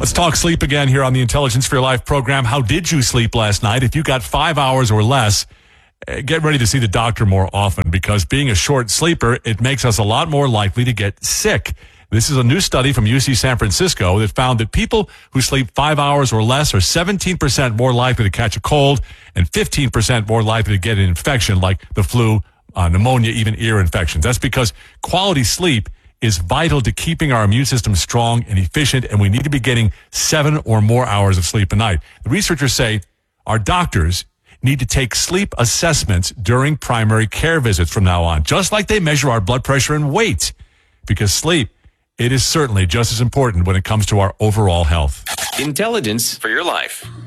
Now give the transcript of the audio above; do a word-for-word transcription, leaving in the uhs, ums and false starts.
Let's talk sleep again here on the Intelligence for Your Life program. How did you sleep last night? If you got five hours or less, get ready to see the doctor more often, because being a short sleeper, it makes us a lot more likely to get sick. This is a new study from U C San Francisco that found that people who sleep five hours or less are seventeen percent more likely to catch a cold and fifteen percent more likely to get an infection like the flu, uh, pneumonia, even ear infections. That's because quality sleep is vital to keeping our immune system strong and efficient, and we need to be getting seven or more hours of sleep a night. The researchers say our doctors need to take sleep assessments during primary care visits from now on, just like they measure our blood pressure and weight, because sleep, it is certainly just as important when it comes to our overall health. Intelligence for Your Life.